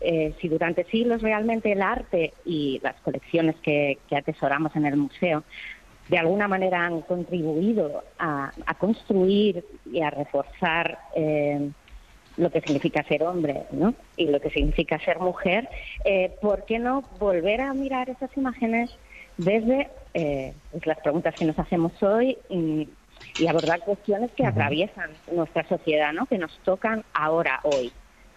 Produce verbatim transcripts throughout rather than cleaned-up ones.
eh, si durante siglos realmente el arte y las colecciones que, que atesoramos en el museo de alguna manera han contribuido a, a construir y a reforzar eh, lo que significa ser hombre, ¿no? Y lo que significa ser mujer, eh, ¿por qué no volver a mirar esas imágenes desde eh, pues las preguntas que nos hacemos hoy y, y abordar cuestiones que atraviesan nuestra sociedad, ¿no? Que nos tocan ahora, hoy?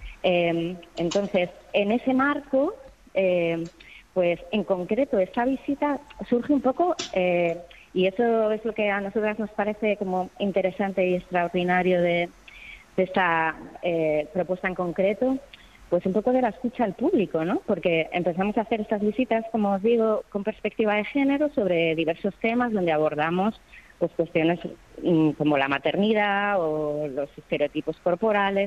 Eh, entonces, en ese marco, eh, pues en concreto esta visita surge un poco, eh, y eso es lo que a nosotras nos parece como interesante y extraordinario de, de esta eh, propuesta en concreto, pues un poco de la escucha al público, ¿no? Porque empezamos a hacer estas visitas, como os digo, con perspectiva de género sobre diversos temas donde abordamos pues cuestiones mm, como la maternidad o los estereotipos corporales.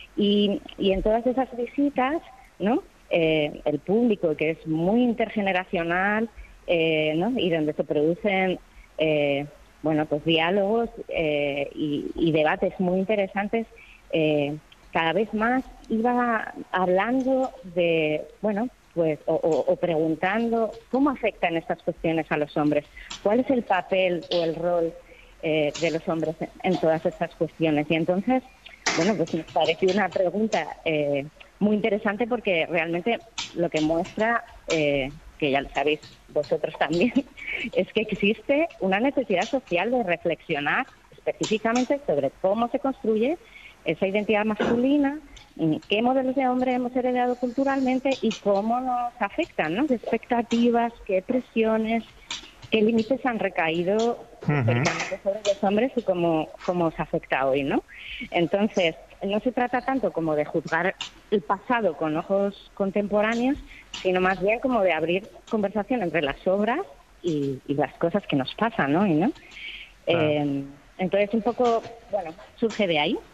Y, y en todas esas visitas, ¿no? Eh, el público, que es muy intergeneracional, eh, ¿no? Y donde se producen eh, bueno, pues diálogos eh, y, y debates muy interesantes, eh, cada vez más iba hablando de, bueno, pues o, o, o preguntando cómo afectan estas cuestiones a los hombres, cuál es el papel o el rol eh, de los hombres en, en todas estas cuestiones. Y entonces, bueno, pues nos pareció una pregunta eh, muy interesante porque realmente lo que muestra, eh, que ya lo sabéis vosotros también, es que existe una necesidad social de reflexionar específicamente sobre cómo se construye esa identidad masculina, qué modelos de hombre hemos heredado culturalmente y cómo nos afectan, ¿no? Qué expectativas, qué presiones, qué límites han recaído históricamente sobre los hombres y cómo, cómo os afecta hoy, ¿no? Entonces, no se trata tanto como de juzgar el pasado con ojos contemporáneos, sino más bien como de abrir conversación entre las obras y, y las cosas que nos pasan, ¿no? ¿Y no? Claro. Eh, entonces, un poco, bueno, surge de ahí.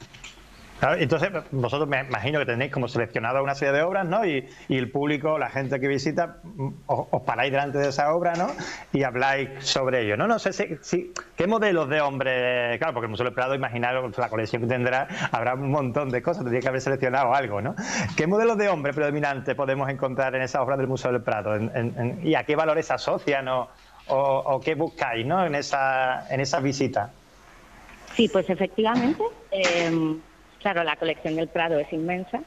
Claro, entonces vosotros me imagino que tenéis como seleccionado una serie de obras, ¿no? Y, y el público, la gente que visita, os, os paráis delante de esa obra, ¿no? Y habláis sobre ello, ¿no? No sé si, si qué modelos de hombre, claro, porque el Museo del Prado, imaginaros la colección que tendrá, habrá un montón de cosas, tendría que haber seleccionado algo, ¿no? ¿Qué modelos de hombre predominante podemos encontrar en esas obras del Museo del Prado? En, en, en, ¿Y a qué valores se asocian o, o, o qué buscáis, ¿no? En esa, en esa visita. Sí, pues efectivamente. Eh, Claro, la colección del Prado es inmensa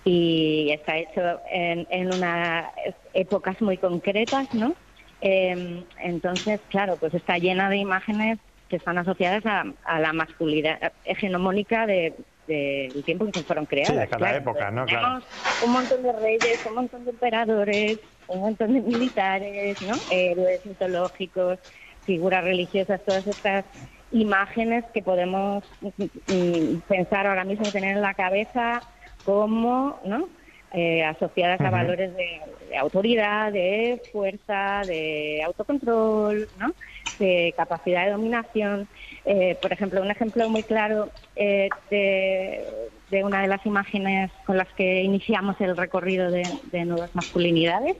y está hecho en, en unas épocas muy concretas, ¿no? Eh, entonces, claro, pues está llena de imágenes que están asociadas a, a la masculinidad hegemónica de, de, del tiempo en que fueron creadas. Sí, de cada claro, época, ¿no? Tenemos Claro. un montón de reyes, un montón de emperadores, un montón de militares, ¿no? Héroes mitológicos, figuras religiosas, todas estas imágenes que podemos mm, pensar ahora mismo, tener en la cabeza como, ¿no? Eh, asociadas uh-huh. a valores de, de autoridad, de fuerza, de autocontrol, ¿no? De capacidad de dominación. Eh, por ejemplo, un ejemplo muy claro eh, de, de una de las imágenes con las que iniciamos el recorrido de, de nuevas masculinidades,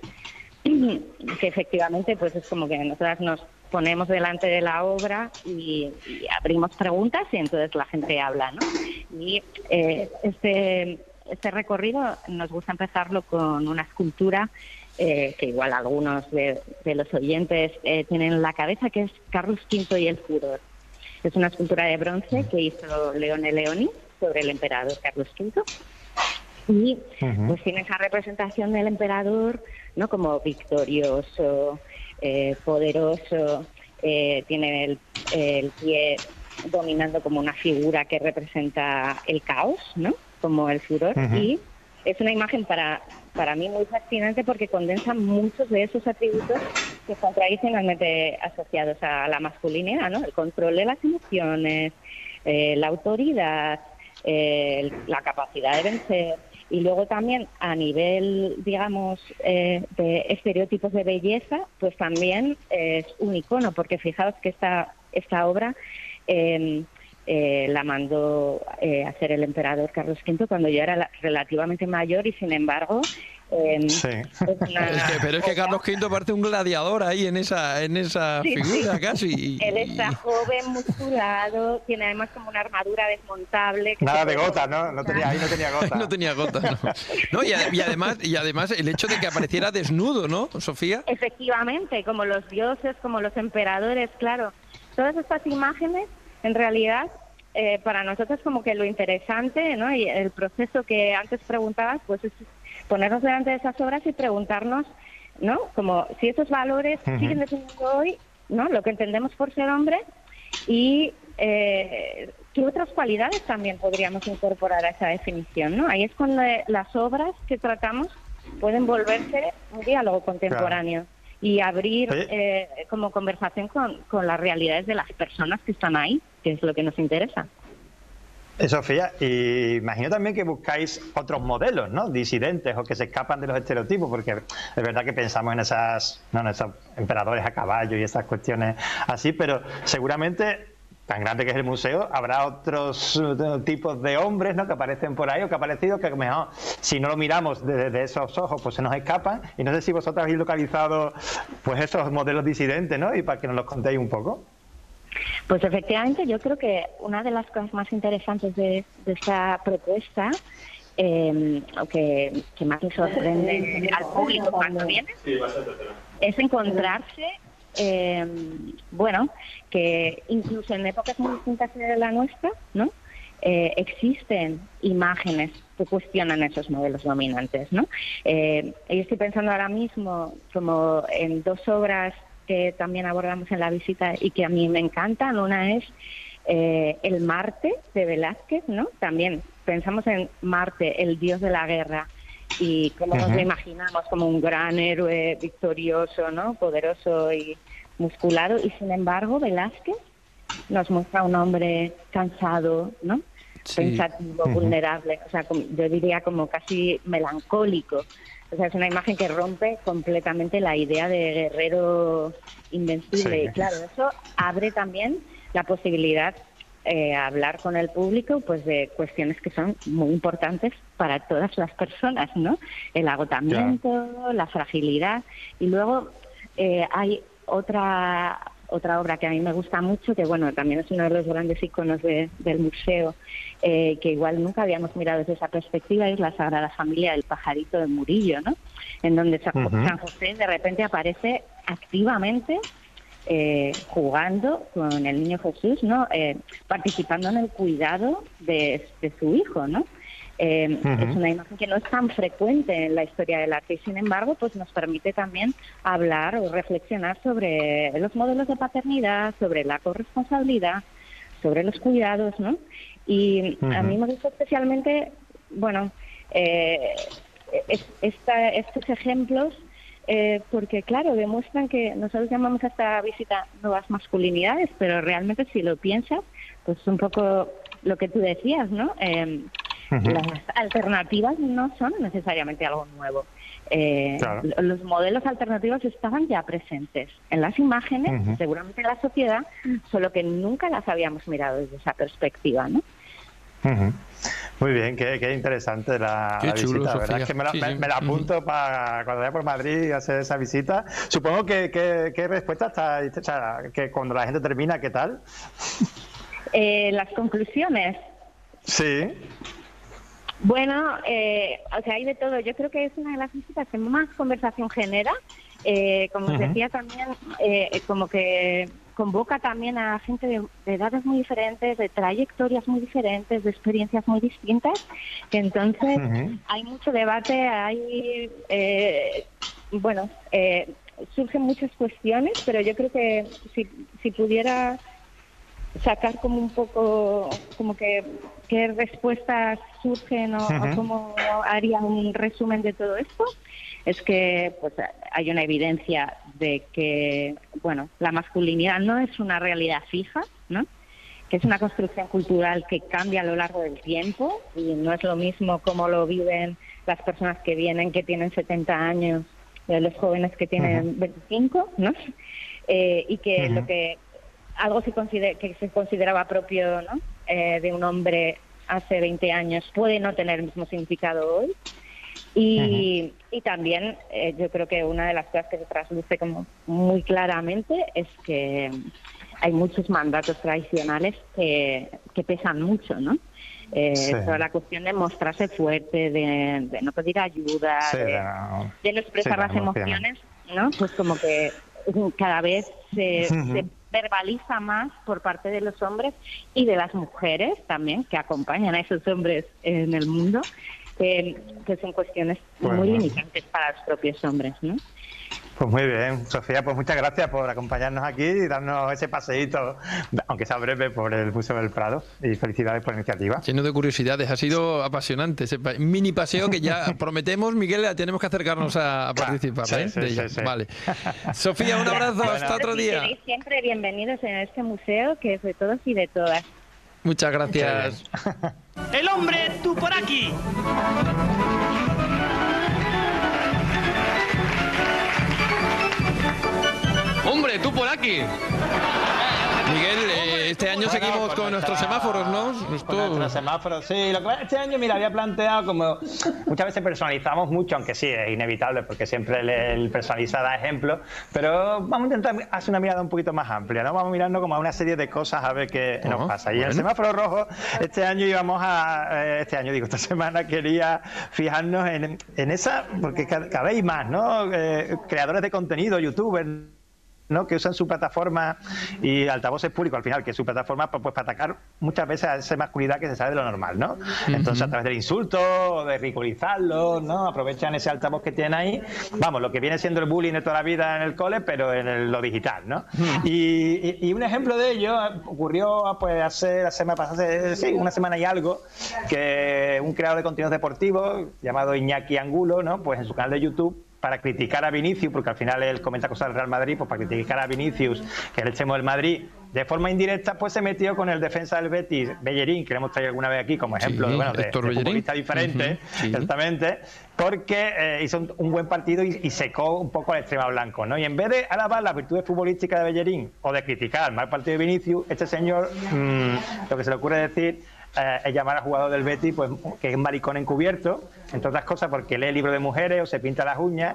que efectivamente pues es como que nosotras nos ponemos delante de la obra y, y abrimos preguntas y entonces la gente habla, ¿no? Y eh, este, este recorrido nos gusta empezarlo con una escultura eh, que igual algunos de, de los oyentes eh, tienen en la cabeza, que es Carlos quinto y el furor. Es una escultura de bronce que hizo Leone Leoni sobre el emperador Carlos quinto. Y pues tiene esa representación del emperador, ¿no? Como victorioso, eh, poderoso, eh, tiene el, el pie dominando como una figura que representa el caos, ¿no? Como el furor. Uh-huh. Y es una imagen para, para mí muy fascinante porque condensa muchos de esos atributos que están tradicionalmente asociados a la masculinidad, ¿no? El control de las emociones, eh, la autoridad, eh, la capacidad de vencer. Y luego también a nivel, digamos, eh, de estereotipos de belleza, pues también es un icono, porque fijaos que esta, esta obra eh, eh, la mandó eh, hacer el emperador Carlos quinto cuando yo era la, relativamente mayor y, sin embargo, Eh, sí. es una es que, pero es que obra... Carlos Quinto parece un gladiador ahí en esa en esa sí, figura sí. casi. Él está joven, musculado, tiene además como una armadura desmontable. Que Nada de gota, ¿no? No tenía, ahí no tenía gota. no tenía gota, no. no y, y, además, y además el hecho de que apareciera desnudo, ¿no, Sofía? Efectivamente, como los dioses, como los emperadores, claro. Todas estas imágenes, en realidad, eh, para nosotros como que lo interesante, ¿no? Y el proceso que antes preguntabas, pues es ponernos delante de esas obras y preguntarnos, ¿no? Como si esos valores uh-huh. siguen definiendo hoy, ¿no? Lo que entendemos por ser hombre y eh, qué otras cualidades también podríamos incorporar a esa definición, ¿no? Ahí es cuando las obras que tratamos pueden volverse un diálogo contemporáneo claro. y abrir eh, como conversación con, con las realidades de las personas que están ahí, que es lo que nos interesa. Sofía, y imagino también que buscáis otros modelos, ¿no? Disidentes o que se escapan de los estereotipos, porque es verdad que pensamos en esas, no, en esos emperadores a caballo y esas cuestiones así, pero seguramente, tan grande que es el museo, habrá otros tipos de hombres, ¿no? Que aparecen por ahí o que han aparecido que mejor, si no lo miramos desde de esos ojos, pues se nos escapan. Y no sé si vosotros habéis localizado pues esos modelos disidentes, ¿no? Y para que nos los contéis un poco. Pues efectivamente, yo creo que una de las cosas más interesantes de, de esta propuesta, eh, o que, que más le sorprende al público cuando viene, es encontrarse, eh, bueno, que incluso en épocas muy distintas de la nuestra, ¿no? Eh, existen imágenes que cuestionan esos modelos dominantes, ¿no? Eh, yo estoy pensando ahora mismo como en dos obras que también abordamos en la visita y que a mí me encantan. Una es eh, el Marte de Velázquez, ¿no? También pensamos en Marte, el dios de la guerra, y cómo uh-huh. nos lo imaginamos como un gran héroe victorioso, ¿no? Poderoso y musculado, y sin embargo Velázquez nos muestra un hombre cansado, ¿no? Sí. Pensativo, uh-huh. vulnerable, o sea, como, yo diría como casi melancólico. O sea, es una imagen que rompe completamente la idea de guerrero invencible. Sí. Y claro, eso abre también la posibilidad eh, a hablar con el público pues de cuestiones que son muy importantes para todas las personas, ¿no? El agotamiento, claro. la fragilidad. Y luego eh, hay otra otra obra que a mí me gusta mucho, que bueno, también es uno de los grandes iconos de, del museo, eh, que igual nunca habíamos mirado desde esa perspectiva, es la Sagrada Familia del Pajarito de Murillo, ¿no? En donde San, uh-huh. San José de repente aparece activamente eh, jugando con el niño Jesús, ¿no? Eh, participando en el cuidado de, de su hijo, ¿no? Eh, uh-huh. Es una imagen que no es tan frecuente en la historia del arte y sin embargo pues nos permite también hablar o reflexionar sobre los modelos de paternidad, sobre la corresponsabilidad, sobre los cuidados, ¿no? Y uh-huh. a mí me gusta especialmente, bueno, eh, es, esta, estos ejemplos eh, porque claro, demuestran que nosotros llamamos a esta visita nuevas masculinidades, pero realmente si lo piensas, pues un poco lo que tú decías, ¿no? Eh, Uh-huh. Las alternativas no son necesariamente algo nuevo. Eh, claro. Los modelos alternativos estaban ya presentes en las imágenes, uh-huh. seguramente en la sociedad, solo que nunca las habíamos mirado desde esa perspectiva, ¿no? Uh-huh. Muy bien, qué, qué interesante la, qué la chulo, visita. La verdad Sofía. es que me la, sí, me, sí. me la apunto uh-huh. para cuando vaya por Madrid y hacer esa visita. Supongo que qué respuesta está, o sea, que cuando la gente termina, ¿qué tal? Eh, las conclusiones. Sí. Bueno, eh, o sea, hay de todo. Yo creo que es una de las visitas que más conversación genera. Eh, como uh-huh. os decía también, eh, como que convoca también a gente de, de edades muy diferentes, de trayectorias muy diferentes, de experiencias muy distintas. Entonces, uh-huh. hay mucho debate, hay, eh, bueno, eh, surgen muchas cuestiones, pero yo creo que si, si pudiera sacar como un poco, como que qué respuestas surgen o, uh-huh. o cómo haría un resumen de todo esto, es que pues hay una evidencia de que, bueno, la masculinidad no es una realidad fija, ¿no? Que es una construcción cultural que cambia a lo largo del tiempo y no es lo mismo como lo viven las personas que vienen, que tienen setenta años, de los jóvenes que tienen uh-huh. veinticinco, ¿no? Eh, y que uh-huh. lo que algo se considera, que se consideraba propio, ¿no? eh, de un hombre hace veinte años puede no tener el mismo significado hoy. Y, uh-huh. Y también eh, yo creo que una de las cosas que se trasluce como muy claramente es que hay muchos mandatos tradicionales que, que pesan mucho, ¿no? Eh, sí. Toda la cuestión de mostrarse fuerte, de, de no pedir ayuda, sí, de, no, de no expresar sí, las emociones, ¿no? Pues como que cada vez se, uh-huh. se verbaliza más por parte de los hombres y de las mujeres también, que acompañan a esos hombres en el mundo, que, que son cuestiones bueno. muy limitantes para los propios hombres, ¿no? Pues muy bien, Sofía, pues muchas gracias por acompañarnos aquí y darnos ese paseíto, aunque sea breve, por el Museo del Prado, y felicidades por la iniciativa. Lleno de curiosidades, ha sido apasionante ese mini paseo que ya prometemos, Miguel, tenemos que acercarnos a, a participar. Sí, ¿eh? sí, sí, sí. Vale. Sofía, un abrazo, bueno, hasta otro día. Seréis siempre bienvenidos en este museo, que es de todos y de todas. Muchas gracias. El hombre, tú por aquí. ¡Hombre, tú por aquí! Miguel, eh, este año bueno, seguimos con, con nuestros nuestra, semáforos, ¿no? Nuestro... Con nuestros semáforos, sí. Lo que este año, mira, había planteado como... Muchas veces personalizamos mucho, aunque sí, es inevitable, porque siempre el, el personaliza da ejemplos, pero vamos a intentar hacer una mirada un poquito más amplia, ¿no? Vamos mirando como a una serie de cosas a ver qué oh, nos pasa. Y bueno. El semáforo rojo, este año íbamos a... Este año, digo, esta semana quería fijarnos en, en esa... Porque cada vez más, ¿no? Eh, creadores de contenido, youtubers, ¿no? Que usan su plataforma y altavoces públicos al final, que es su plataforma pues, pues para atacar muchas veces a esa masculinidad que se sale de lo normal, ¿no? Uh-huh. Entonces a través del insulto, de ridiculizarlo, ¿no? Aprovechan ese altavoz que tienen ahí, vamos, lo que viene siendo el bullying de toda la vida en el cole, pero en el, lo digital, ¿no? Uh-huh. y, y, y un ejemplo de ello ocurrió pues hace la semana pasada, sí, una semana y algo, que un creador de contenidos deportivos llamado Iñaki Angulo, ¿no? Pues en su canal de YouTube, para criticar a Vinicius, porque al final él comenta cosas del Real Madrid, pues para criticar a Vinicius, que es el extremo del Madrid, de forma indirecta, pues se metió con el defensa del Betis, Bellerín, que le hemos traído alguna vez aquí como ejemplo sí, de, bueno, de, de futbolista diferente, uh-huh, sí. exactamente, porque eh, hizo un, un buen partido y, y secó un poco al extremo blanco, ¿no? Y en vez de alabar las virtudes futbolísticas de Bellerín o de criticar el mal partido de Vinicius, este señor, mmm, lo que se le ocurre decir Eh, es llamar al jugador del Betis pues, que es un maricón encubierto, entre otras cosas porque lee libros de mujeres o se pinta las uñas,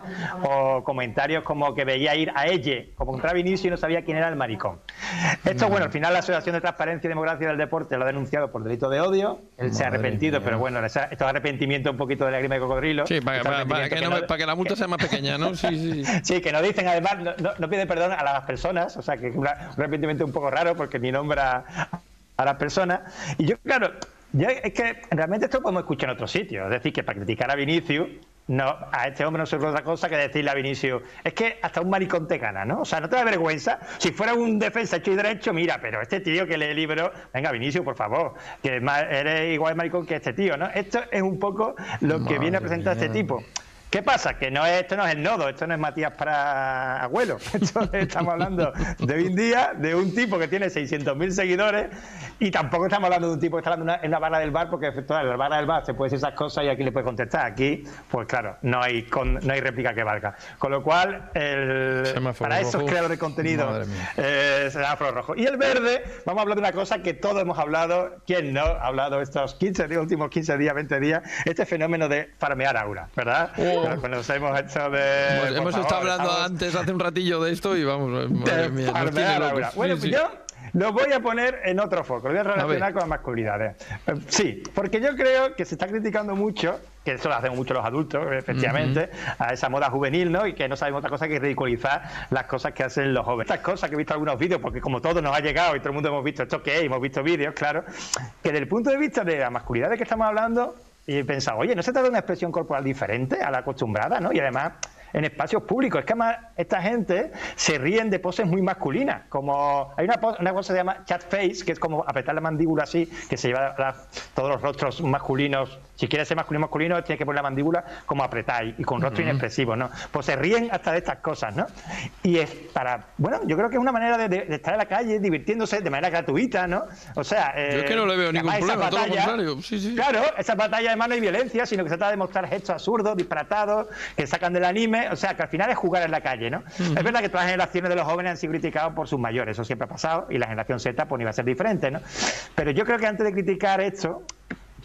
o comentarios como que veía ir a ella como contra Vinicius y no sabía quién era el maricón. Esto, bueno, al final la Asociación de Transparencia y Democracia del Deporte lo ha denunciado por delito de odio, él Madre se ha arrepentido, mía. Pero bueno, estos arrepentimientos un poquito de lágrima de cocodrilo. Sí, para, para, para, que, que, no, para que la multa que, sea más pequeña, ¿no? Sí, sí, sí. Sí, que nos dicen además, no, no, no pide perdón a las personas, o sea, que una, un arrepentimiento un poco raro porque ni nombra a las personas. Y yo, claro, yo, es que realmente esto lo podemos escuchar en otros sitios. Es decir, que para criticar a Vinicius, no, a este hombre no se otra cosa que decirle a Vinicius, es que hasta un maricón te gana, ¿no? O sea, no te da vergüenza. Si fuera un defensa hecho y derecho, mira, pero este tío que lee libros, venga, Vinicius, por favor, que eres igual de maricón que este tío, ¿no? Esto es un poco lo que Madre viene a presentar mía. Este tipo. ¿Qué pasa? Que no es, esto no es el nodo, esto no es Matías para abuelo. Esto estamos hablando de hoy en día, de un tipo que tiene seiscientos mil seguidores, y tampoco estamos hablando de un tipo que está hablando en la barra del bar, porque en la barra del bar se puede decir esas cosas y aquí le puede contestar. Aquí, pues claro, no hay con, no hay réplica que valga. Con lo cual, el, para esos rojo. creadores de contenido, eh, semáforo rojo. Y el verde, vamos a hablar de una cosa que todos hemos hablado, ¿quién no ha hablado estos quince días, últimos quince días, veinte días? Este fenómeno de farmear aura, ¿verdad? Oh. Bueno, nos hemos hecho de... Pues hemos favor, estado hablando estamos... antes, hace un ratillo de esto y vamos, madre mía, nos tiene locos. Bueno, sí, pues sí. yo lo voy a poner en otro foco, lo voy a relacionar a con las masculinidades. Sí, porque yo creo que se está criticando mucho, que eso lo hacen mucho los adultos, efectivamente, uh-huh. a esa moda juvenil, ¿no? Y que no sabemos otra cosa que ridiculizar las cosas que hacen los jóvenes. Estas cosas que he visto algunos vídeos, porque como todo nos ha llegado y todo el mundo hemos visto esto que es, hemos visto vídeos, claro, que desde el punto de vista de la masculinidad de que estamos hablando, y he pensado, oye, ¿no se trata de una expresión corporal diferente a la acostumbrada, ¿no? Y además, en espacios públicos. Es que además esta gente se ríen de poses muy masculinas, como hay una, una cosa que se llama chat face, que es como apretar la mandíbula así, que se lleva la, todos los rostros masculinos. Si quieres ser masculino masculino, tienes que poner la mandíbula como apretáis y con rostro uh-huh. inexpresivo, ¿no? Pues se ríen hasta de estas cosas, ¿no? Y es para, bueno, yo creo que es una manera de, de, de estar en la calle divirtiéndose de manera gratuita, ¿no? O sea, eh, yo es que no le veo ningún problema, batalla, todo lo contrario. Sí, sí. Claro, esa batalla además no hay violencia, sino que se trata de mostrar gestos absurdos, disparatados, que sacan del anime, o sea, que al final es jugar en la calle, ¿no? Uh-huh. Es verdad que todas las generaciones de los jóvenes han sido criticados por sus mayores, eso siempre ha pasado, y la generación Z pues ni va a ser diferente, ¿no? Pero yo creo que antes de criticar esto,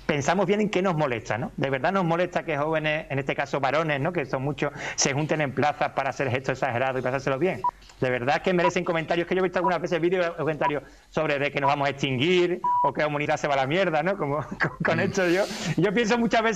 pensamos bien en qué nos molesta, ¿no? De verdad nos molesta que jóvenes, en este caso varones, ¿no? Que son muchos, se junten en plazas para hacer gestos exagerados y pasárselo bien. De verdad que merecen comentarios, que yo he visto algunas veces vídeos o comentarios sobre de que nos vamos a extinguir o que la humanidad se va a la mierda, ¿no? Como con, con esto yo, yo pienso muchas veces